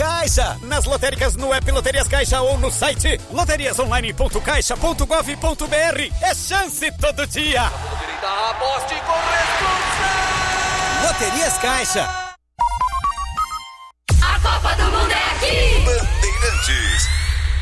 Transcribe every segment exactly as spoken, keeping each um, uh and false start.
Caixa. Nas lotéricas, no app Loterias Caixa ou no site loterias online ponto caixa ponto gov ponto br. É chance todo dia. Aposte com responsabilidade. Loterias Caixa. A Copa do Mundo é aqui. Bandeirantes.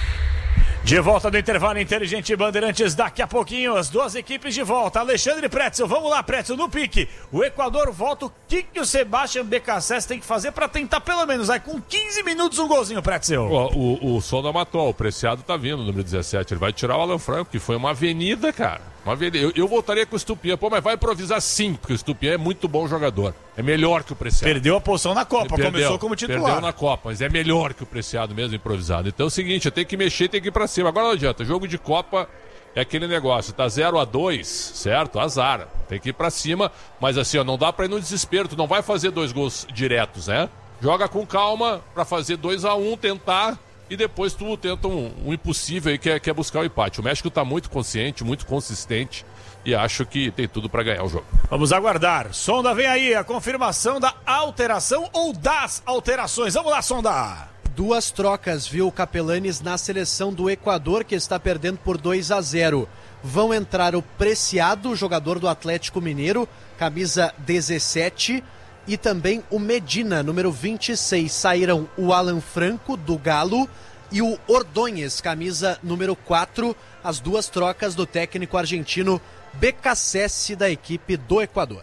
De volta do intervalo inteligente Bandeirantes, daqui a pouquinho as duas equipes de volta. Alexandre Pretzel, vamos lá, Pretzel, no pique. O Equador volta, o que, que o Sebastião B K S S tem que fazer para tentar pelo menos, aí com quinze minutos um golzinho, Pretzel? O, o, o Sonda matou, o Preciado tá vindo, número dezessete, ele vai tirar o Alan Franco, que foi uma avenida, cara. Uma avenida. Eu, eu voltaria com o Stupinha, pô, mas vai improvisar sim, porque o Stupinha é muito bom jogador. É melhor que o Preciado. Perdeu a posição na Copa, perdeu, começou como titular. Perdeu na Copa, mas é melhor que o Preciado mesmo improvisado. Então é o seguinte, eu tenho que mexer, tem que ir pra cima. Agora não adianta, jogo de Copa é aquele negócio, tá zero a dois, certo? Azar, tem que ir pra cima, mas assim, ó, não dá pra ir no desespero, tu não vai fazer dois gols diretos, né? Joga com calma pra fazer dois a um, tentar, e depois tu tenta um, um impossível aí, que é, que é buscar o empate. O México tá muito consciente, muito consistente, e acho que tem tudo para ganhar o jogo. Vamos aguardar. Sonda, vem aí a confirmação da alteração ou das alterações. Vamos lá, Sonda. Duas trocas, viu, Capelanes, na seleção do Equador, que está perdendo por dois a zero. Vão entrar o Preciado, jogador do Atlético Mineiro, camisa dezessete, e também o Medina, número vinte e seis. Saíram o Alan Franco, do Galo, e o Ordonhes, camisa número quatro. As duas trocas do técnico argentino B K S S da equipe do Equador.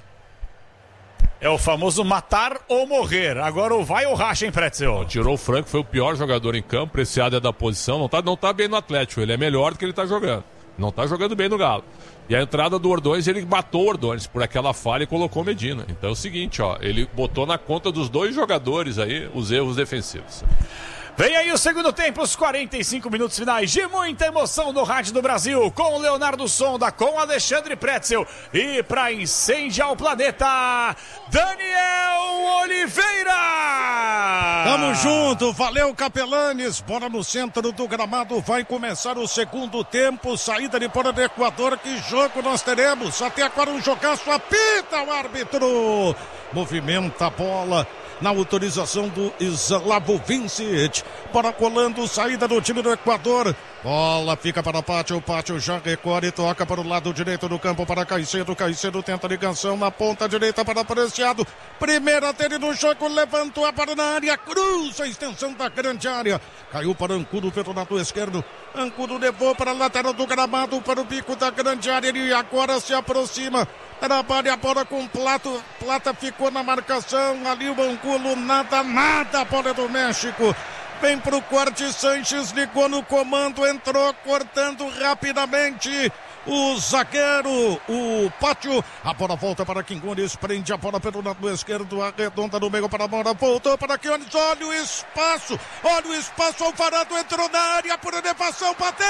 É o famoso matar ou morrer. Agora o vai ou racha, hein, Pretzel? Tirou o Franco, foi o pior jogador em campo. Preciado é da posição, não tá, não tá bem no Atlético. Ele é melhor do que ele tá jogando. Não tá jogando bem no Galo. E a entrada do Ordonhes, ele matou o Ordonhes por aquela falha e colocou Medina. Então é o seguinte, ó, ele botou na conta dos dois jogadores aí os erros defensivos. Vem aí o segundo tempo, os quarenta e cinco minutos finais de muita emoção no Rádio do Brasil, com Leonardo Sonda, com Alexandre Pretzel, e para incendiar o planeta, Daniel Oliveira! Tamo junto, valeu, Capelanes, bola no centro do gramado, vai começar o segundo tempo, saída de fora do Equador, que jogo nós teremos? Até agora um jogaço, apita o árbitro, movimenta a bola, na autorização do Slavo Vincic, bola colando, saída do time do Equador, bola fica para o Pátio, o Pátio já recorre, toca para o lado direito do campo para Caicedo, Caicedo tenta ligação na ponta direita para Preciado, primeira dele no jogo, levantou a bola na área, cruza a extensão da grande área, caiu para Ancudo pelo lado esquerdo, Ancudo levou para a lateral do gramado, para o bico da grande área, ele agora se aproxima, trabalha a bola com Plato, Plata ficou na marcação, ali o Angulo, nada, nada, a bola do México, vem pro corte, Sanches ligou no comando, entrou cortando rapidamente o zagueiro, o Pátio, a bola volta para Quingones, prende a bola pelo lado esquerdo, arredonda no meio para a bola, voltou para Quingones, olha o espaço, olha o espaço, Alvarado entrou na área por elevação, bateu,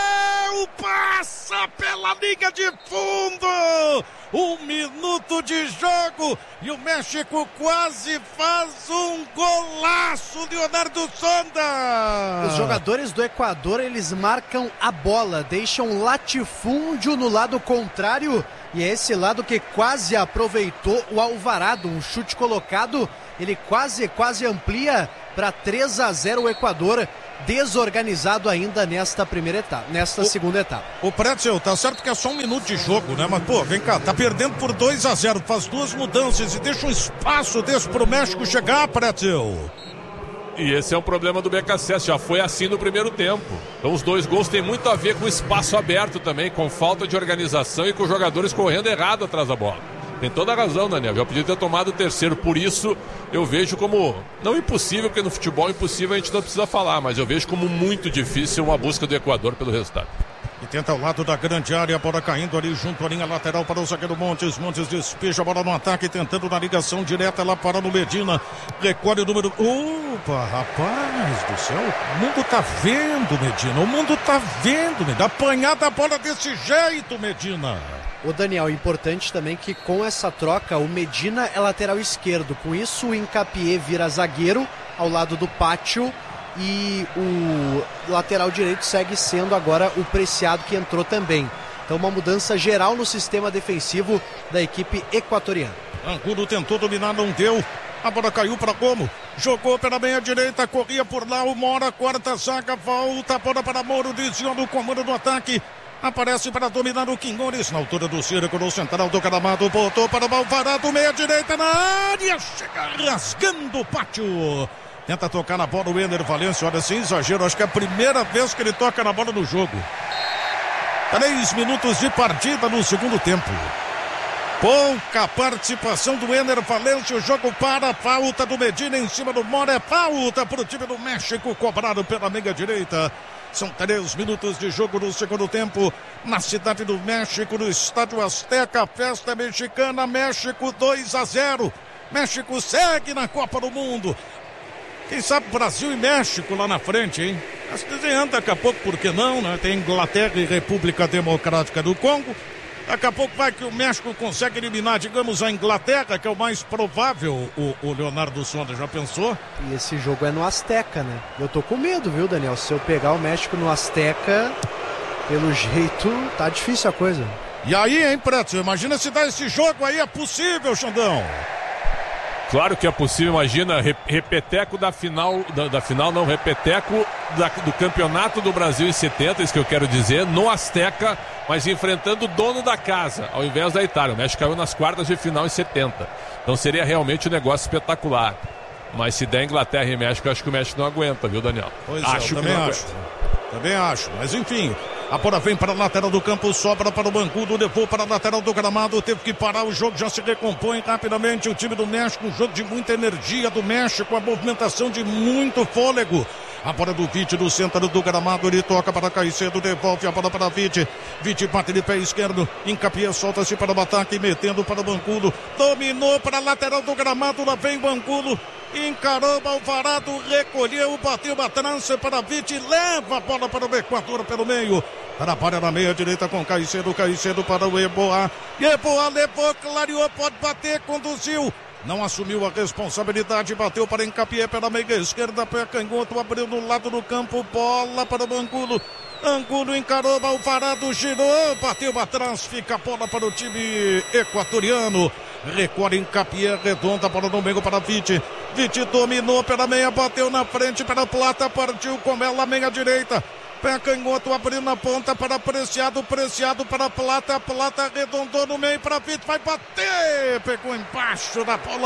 passa pela linha de fundo, um minuto de jogo e o México quase faz um golaço, Leonardo Sonda. Os jogadores do Equador, eles marcam a bola, deixam latifúndio no lado contrário, e é esse lado que quase aproveitou o Alvarado, um chute colocado, ele quase, quase amplia para três a zero o Equador, desorganizado ainda nesta primeira etapa, nesta o, segunda etapa. O Pretzel, tá certo que é só um minuto de jogo, né? Mas, pô, vem cá, tá perdendo por dois a zero, faz duas mudanças e deixa um espaço desse pro México chegar, Pretzel. E esse é um problema do B K S S, já foi assim no primeiro tempo. Então os dois gols têm muito a ver com espaço aberto também, com falta de organização e com os jogadores correndo errado atrás da bola. Tem toda a razão, Daniel, já podia ter tomado o terceiro, por isso eu vejo como, não impossível, porque no futebol impossível a gente não precisa falar, mas eu vejo como muito difícil uma busca do Equador pelo resultado. E tenta ao lado da grande área, a bola caindo ali junto à linha lateral para o zagueiro Montes. Montes despeja a bola no ataque, tentando na ligação direta lá para o Medina. Recolhe o número... Opa, rapaz do céu, o mundo tá vendo, Medina. O mundo tá vendo, Medina. Apanhada a bola desse jeito, Medina. Ô Daniel, importante também que com essa troca o Medina é lateral esquerdo. Com isso o Hincapié vira zagueiro ao lado do Pátio. E o lateral direito segue sendo agora o Preciado, que entrou também. Então uma mudança geral no sistema defensivo da equipe equatoriana. Angulo tentou dominar, não deu. A bola caiu para como? Jogou pela meia direita, corria por lá o Mora, quarta zaga, volta a bola para Moro, desviou no comando do ataque. Aparece para dominar o Quinones na altura do círculo central do gramado. Botou para o Alvarado, meia direita na área. Chega rasgando o pátio. Tenta tocar na bola o Ener Valencia. Olha, sem exagero, acho que é a primeira vez que ele toca na bola no jogo. Três minutos de partida no segundo tempo. Pouca participação do Ener Valencia. O jogo para a falta do Medina em cima do Mora. É falta para o time do México, cobrado pela meia direita. São três minutos de jogo no segundo tempo. Na cidade do México, no Estádio Azteca, festa mexicana. México dois a zero. México segue na Copa do Mundo. Quem sabe Brasil e México lá na frente, hein? Mas desenhando daqui a pouco, por que não, né? Tem Inglaterra e República Democrática do Congo. Daqui a pouco vai que o México consegue eliminar, digamos, a Inglaterra, que é o mais provável, o, o Leonardo Sonda, já pensou? E esse jogo é no Azteca, né? Eu tô com medo, viu, Daniel? Se eu pegar o México no Azteca, pelo jeito, tá difícil a coisa. E aí, hein, Preto? Imagina se dá esse jogo aí, é possível, Xandão? Claro que é possível, imagina, repeteco da final, da, da final não, repeteco da, do Campeonato do Brasil em setenta, isso que eu quero dizer, no Azteca, mas enfrentando o dono da casa, ao invés da Itália. O México caiu nas quartas de final em setenta, então seria realmente um negócio espetacular. Mas se der Inglaterra e México, eu acho que o México não aguenta, viu, Daniel? Pois acho é, eu também que acho. Também acho, mas enfim, a bola vem para a lateral do campo, sobra para o Bangudo, levou para a lateral do gramado, teve que parar o jogo, já se recompõe rapidamente o time do México, um jogo de muita energia do México, a movimentação de muito fôlego. A bola do Vite no centro do gramado, ele toca para Caicedo, devolve a bola para Vite. Vite bate de pé esquerdo, Hincapié solta-se para o ataque, metendo para o Bangudo, dominou para a lateral do gramado, lá vem Bangudo, encarou o Alvarado, recolheu, bateu a trança para Vite, leva a bola para o Equador pelo meio. Trabalha na meia direita com Caicedo, Caicedo para o Eboa. Eboa levou, clareou, pode bater, conduziu. Não assumiu a responsabilidade, bateu para Hincapié pela meia esquerda, pé canhoto, abriu no lado do campo, bola para o Angulo. Angulo encarou, Alvarado girou, bateu atrás, fica a bola para o time equatoriano. Recolhe Hincapié, redonda para o meio para Vite. Vite dominou pela meia, bateu na frente para Plata, partiu com ela, meia direita. Pé canhoto, abriu na ponta para Preciado, Preciado para Plata, Plata arredondou no meio para Vite, vai bater, pegou embaixo da bola,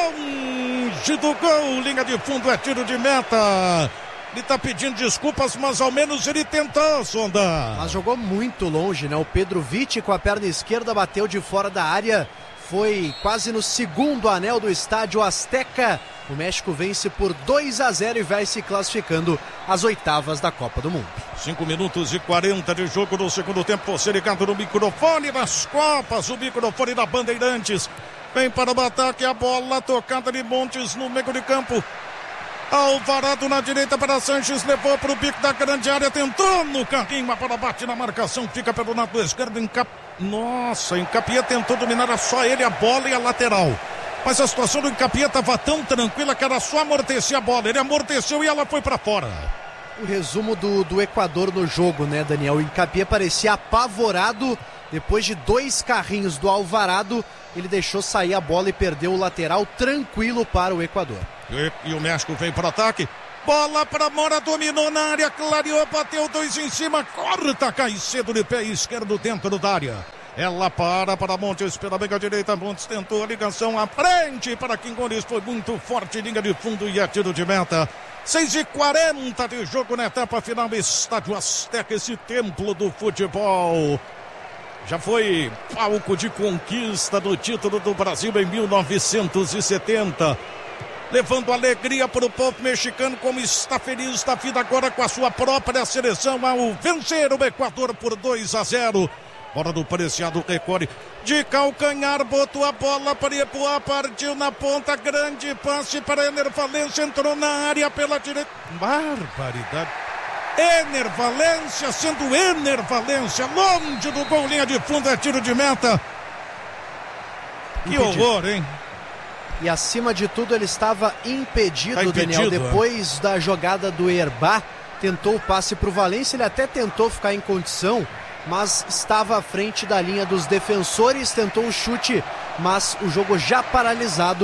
longe do gol, linha de fundo, é tiro de meta. Ele tá pedindo desculpas, mas ao menos ele tentou, Sonda. Mas jogou muito longe, né? O Pedro Vite com a perna esquerda bateu de fora da área, foi quase no segundo anel do estádio Azteca. O México vence por dois a zero e vai se classificando às oitavas da Copa do Mundo. cinco minutos e quarenta de jogo no segundo tempo. Você ligado no microfone das Copas, o microfone da Bandeirantes. Vem para o ataque, a bola tocada de Montes no meio de campo. Alvarado na direita para Sanches, levou para o bico da grande área, tentou no carrinho, a bola bate na marcação, fica pelo lado esquerdo. Encap... Nossa, Hincapié tentou dominar só ele, a bola e a lateral. Mas a situação do Hincapié estava tão tranquila que era só amortecer a bola. Ele amorteceu e ela foi para fora. O resumo do, do Equador no jogo, né, Daniel? O Hincapié parecia apavorado. Depois de dois carrinhos do Alvarado, ele deixou sair a bola e perdeu o lateral tranquilo para o Equador. E, e o México veio para o ataque. Bola para Mora, dominou na área, clareou, bateu dois em cima, corta Caicedo de pé esquerdo dentro da área. Ela para para Montes pela meia direita, Montes tentou a ligação à frente para Quinones, foi muito forte, linha de fundo e é tiro de meta. seis e quarenta de jogo na etapa final, Estádio Azteca, esse templo do futebol. Já foi palco de conquista do título do Brasil em mil novecentos e setenta. Levando alegria para o povo mexicano, como está feliz da vida agora com a sua própria seleção ao vencer o Equador por dois a zero. Bola do Preciado, recolhe de calcanhar, botou a bola para Eboa, partiu na ponta, grande passe para Ener Valencia, entrou na área pela direita. Barbaridade. Ener Valencia, sendo Ener Valencia, longe do gol, linha de fundo, é tiro de meta. Que Impedido. horror, hein? E acima de tudo ele estava impedido, tá impedido Daniel. Depois é. da jogada do Herbá, tentou o passe para o Valencia, ele até tentou ficar em condição, mas estava à frente da linha dos defensores, tentou o chute, mas o jogo já paralisado.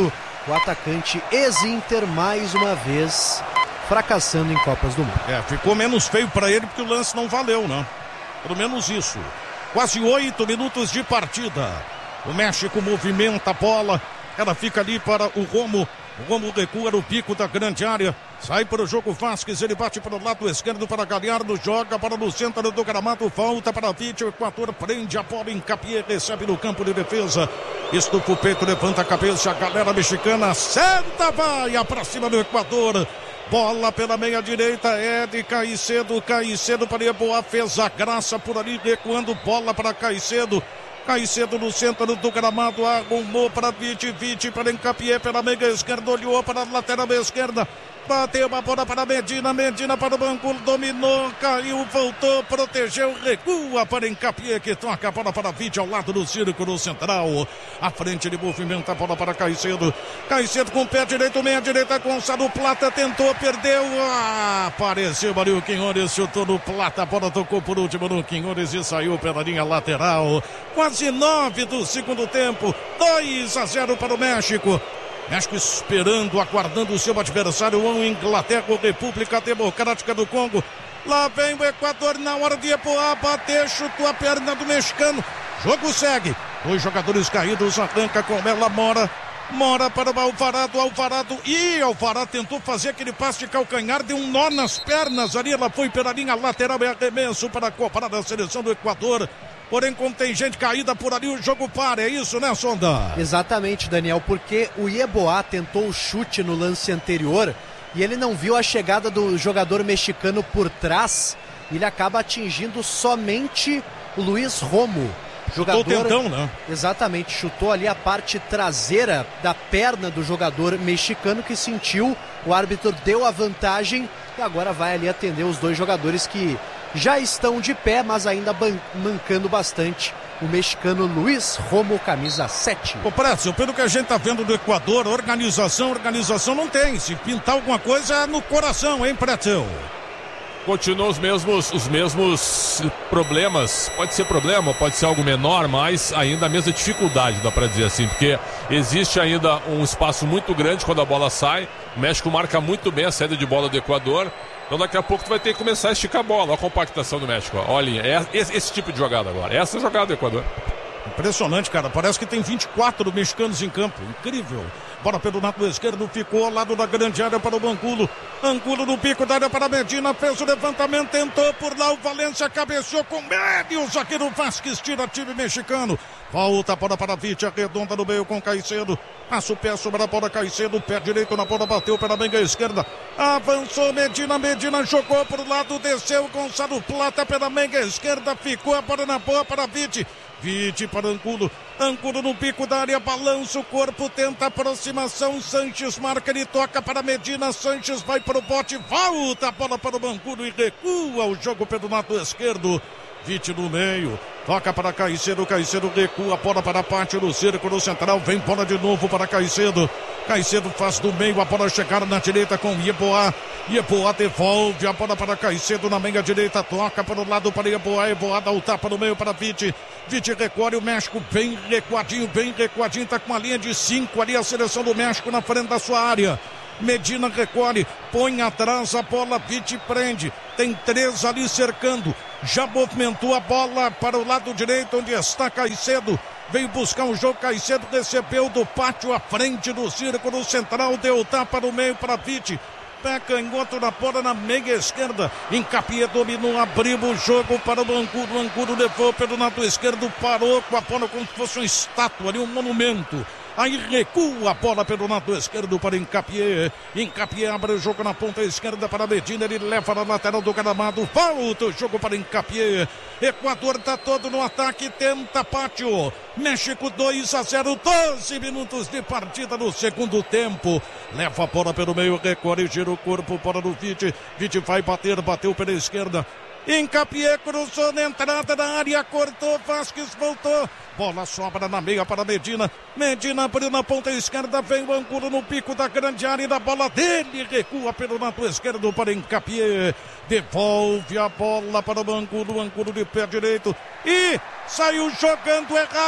O atacante ex-Inter, mais uma vez, fracassando em Copas do Mundo. É, ficou menos feio para ele porque o lance não valeu, né? Pelo menos isso. Quase oito minutos de partida. O México movimenta a bola. Ela fica ali para o Romo. O Romo recua no pico da grande área. Sai para o jogo Vasquez. Ele bate para o lado esquerdo para Galhardo. Joga para no centro do gramado. Volta para Vítor. O Equador prende a bola em Capié. Recebe no campo de defesa. Estufa o peito, levanta a cabeça. A galera mexicana acerta, vai para cima do Equador. Bola pela meia direita, é de Caicedo. Caicedo para Yeboah, fez a graça por ali, recuando bola para Caicedo. Caicedo no centro do gramado, arrumou para Vite, Vite para Encapié pela meia esquerda, olhou para a lateral esquerda. Bateu uma bola para Medina, Medina para o Bangulo, dominou, caiu, voltou, protegeu, recua para Encapié, que toca a bola para Vite ao lado do círculo central. À frente ele movimenta a bola para Caicedo. Caicedo com o pé direito, meia direita, Gonçalo Plata tentou, perdeu. Ah, apareceu Mario Quinones, chutou no Plata, a bola tocou por último no Quinones e saiu pela linha lateral. Quase nove do segundo tempo, dois a zero para o México. México esperando, aguardando o seu adversário, a Inglaterra, República Democrática do Congo. Lá vem o Equador na hora de Yeboah, bater, chutou a perna do mexicano. Jogo segue. Dois jogadores caídos, arranca com ela, Mora. Mora para o Alvarado, Alvarado. E Alvarado tentou fazer aquele passe de calcanhar, deu um nó nas pernas ali. Ela foi pela linha lateral e arremesso para a Copa da seleção do Equador. Porém, como tem gente caída por ali, o jogo para. É isso, né, Sonda? Exatamente, Daniel, porque o Yeboah tentou o chute no lance anterior e ele não viu a chegada do jogador mexicano por trás. Ele acaba atingindo somente o Luiz Romo. Jogador, chutou o tentão, né? Exatamente, chutou ali a parte traseira da perna do jogador mexicano que sentiu. O árbitro deu a vantagem e agora vai ali atender os dois jogadores que já estão de pé, mas ainda mancando bastante. O mexicano Luiz Romo, camisa sete. Ô, Précio, pelo que a gente tá vendo do Equador, organização, organização não tem. Se pintar alguma coisa é no coração, hein, Précio? Continuam os mesmos, os mesmos problemas. Pode ser problema, pode ser algo menor, mas ainda a mesma dificuldade, dá pra dizer assim, porque existe ainda um espaço muito grande quando a bola sai. O México marca muito bem a saída de bola do Equador. Então daqui a pouco tu vai ter que começar a esticar a bola. Olha a compactação do México. Olha, é esse, esse tipo de jogada agora. Essa é a jogada do Equador. Impressionante, cara. Parece que tem vinte e quatro mexicanos em campo. Incrível. Bola pelo lado esquerdo, ficou ao lado da grande área para o Angulo. Angulo no pico da área para Medina, fez o levantamento, tentou por lá o Valência, cabeceou com médio. O zagueiro Vasquez tira time mexicano. Volta a bola para Vite, arredonda no meio com Caicedo. Passa o pé sobre a bola, Caicedo, pé direito na bola, bateu pela meia esquerda. Avançou Medina, Medina jogou para o lado, desceu Gonçalo Plata pela meia esquerda, ficou a bola na boa para Vite. Vite para Angulo, Angulo no pico da área, balança o corpo, tenta aproximação, Sanches marca, ele toca para Medina, Sanches vai para o bote, volta a bola para o Angulo e recua o jogo pelo lado esquerdo. Vite no meio, toca para Caicedo, Caicedo recua a bola para a parte do círculo central, vem bola de novo para Caicedo, Caicedo faz do meio a bola chegar na direita com Yeboah, Yeboah devolve a bola para Caicedo na meia direita, toca para o lado para Yeboah, Yeboah dá o tapa no meio para Vite, Vite recolhe o México bem recuadinho, bem recuadinho, tá com uma linha de cinco ali a seleção do México na frente da sua área. Medina recolhe, põe atrás a bola, Vite prende, tem três ali cercando, já movimentou a bola para o lado direito onde está Caicedo, veio buscar o jogo, Caicedo recebeu do pátio à frente do círculo central, deu tapa no meio para Vite, pé canhoto na bola na meia esquerda, Encapié dominou, abriu o jogo para o Angulo, o Angulo levou pelo lado esquerdo, parou com a bola como se fosse uma estátua ali, um monumento. Aí recua a bola pelo lado esquerdo para Encapié. Encapié abre o jogo na ponta esquerda para Medina. Ele leva na lateral do gramado. Volta o jogo para Encapié. Equador está todo no ataque. Tenta pátio. México dois a zero. doze minutos de partida no segundo tempo. Leva a bola pelo meio. Recolhe, gira o corpo. Bola do Vite. Vite vai bater. Bateu pela esquerda. Encapié cruzou na entrada da área, cortou, Vasquez voltou, bola sobra na meia para Medina, Medina abriu na ponta esquerda, vem o Angulo no pico da grande área, da bola dele, recua pelo lado esquerdo para Encapié, devolve a bola para o Angulo, Angulo de pé direito, e saiu jogando errado,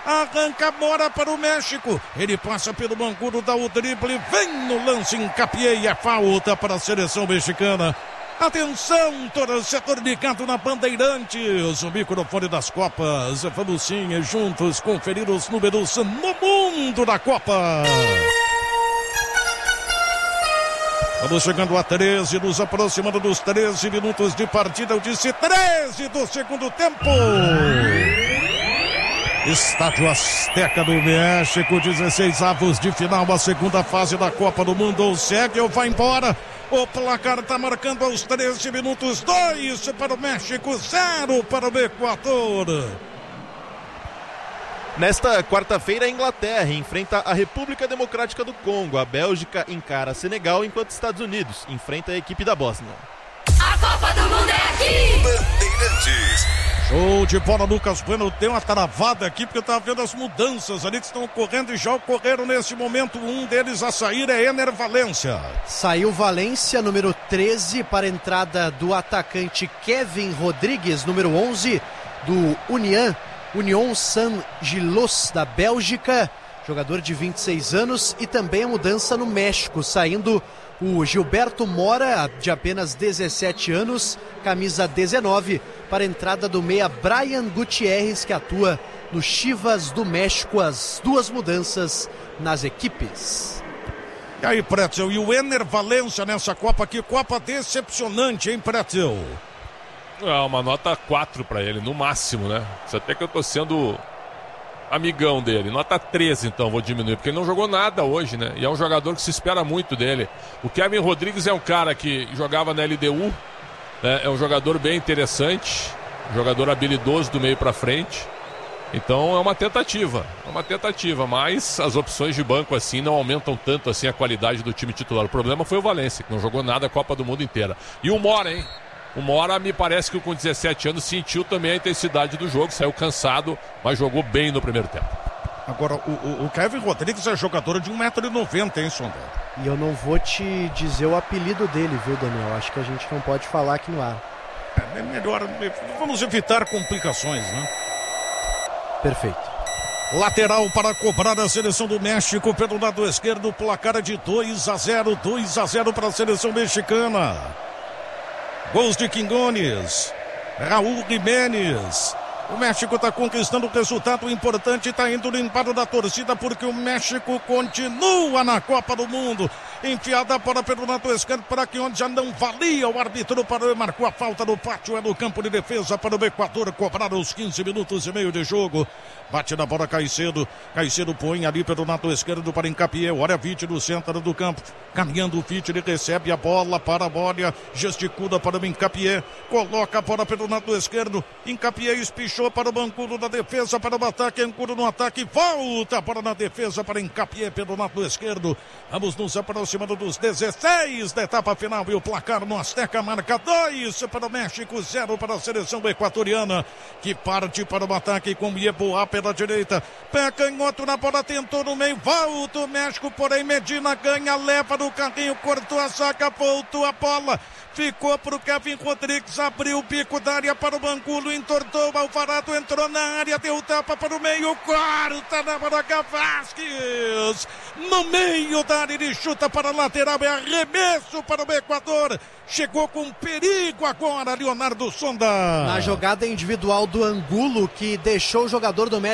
Arranca Mora para o México. Ele passa pelo Mangudo, dá o drible, vem no lance, Hincapié e a falta para a seleção mexicana. Atenção, torcedor ligado na Bandeirantes, o microfone das Copas. Vamos sim, juntos conferir os números no mundo da Copa. Vamos chegando a treze, nos aproximando dos treze minutos de partida. Eu disse treze do segundo tempo. Estádio Azteca do México, dezesseis avos de final, a segunda fase da Copa do Mundo. Ou segue ou vai embora. O placar está marcando aos treze minutos, dois para o México, zero para o Equador. Nesta quarta-feira, a Inglaterra enfrenta a República Democrática do Congo. A Bélgica encara Senegal, enquanto Estados Unidos enfrenta a equipe da Bósnia. A Copa do Mundo é aqui! Bandeirantes. Show de bola, Lucas Bueno. Tem uma travada aqui porque eu estava vendo as mudanças ali que estão ocorrendo e já ocorreram nesse momento. Um deles a sair é Ener Valência. Saiu Valência, número treze, para a entrada do atacante Kevin Rodrigues, número onze, do Union, Union Saint-Gilloise da Bélgica, jogador de vinte e seis anos, e também a mudança no México, saindo o Gilberto Mora, de apenas dezessete anos, camisa dezenove, para a entrada do meia Brian Gutierrez, que atua no Chivas do México. As duas mudanças nas equipes. E aí, Pretzel, e o Ener Valência nessa Copa aqui, Copa decepcionante, hein, Pretzel? É uma nota quatro para ele, no máximo, né? Isso até que eu tô sendo amigão dele. Nota treze, então, vou diminuir, porque ele não jogou nada hoje, né? E é um jogador que se espera muito dele. O Kevin Rodrigues é um cara que jogava na L D U, né? É um jogador bem interessante, jogador habilidoso do meio para frente. Então é uma tentativa, é uma tentativa, mas as opções de banco assim não aumentam tanto assim a qualidade do time titular. O problema foi o Valência, que não jogou nada a Copa do Mundo inteira. E o Mora, hein? O Mora, me parece que com dezessete anos sentiu também a intensidade do jogo, saiu cansado, mas jogou bem no primeiro tempo. Agora, o, o, o Kevin Rodrigues é jogador de um metro e noventa, hein, Sondra? E eu não vou te dizer o apelido dele, viu, Daniel? Acho que a gente não pode falar aqui no ar. É melhor, vamos evitar complicações, né? Perfeito. Lateral para cobrar a seleção do México pelo lado esquerdo, placar de dois a zero, dois a zero para a seleção mexicana. Gols de Quingones, Raul Jiménez. O México está conquistando resultado importante, está indo limpado da torcida, porque o México continua na Copa do Mundo. Enfiada a bola pelo lado esquerdo, para que onde já não valia, o árbitro parou, marcou a falta no pátio, é no campo de defesa para o Equador, cobrar os quinze minutos e meio de jogo. Bate na bola Caicedo, Caicedo põe ali pelo lado esquerdo para Hincapié, olha Vitti no centro do campo, caminhando o Vitti, ele recebe a bola para a bola, gesticula para o Hincapié, coloca a bola pelo lado esquerdo, Hincapié espichou para o Mancudo da defesa, para o ataque, Ancudo no ataque, volta para na defesa para Hincapié pelo lado esquerdo. Vamos nos aproximando dos dezesseis da etapa final e o placar no Azteca marca dois para o México, zero para a seleção equatoriana, que parte para o ataque com Yeboah pela direita, pé canhoto na bola, tentou no meio, volta o México, porém Medina ganha, leva no carrinho, cortou a saca, voltou a bola, ficou para o Kevin Rodrigues, abriu o bico da área para o Manculo, entortou, Alvarado entrou na área, deu tapa para o meio, corta na bola, Vasquez, no meio da área, ele chuta para a lateral, é arremesso para o Equador, chegou com perigo agora, Leonardo Sonda. Na jogada individual do Angulo, que deixou o jogador do México